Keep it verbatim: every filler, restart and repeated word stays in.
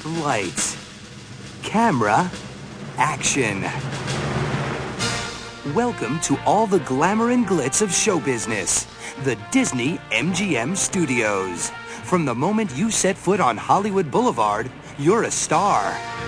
Lights, camera, action. Welcome to all the glamour and glitz of show business, the Disney M G M Studios. From the moment you set foot on Hollywood Boulevard, you're a star.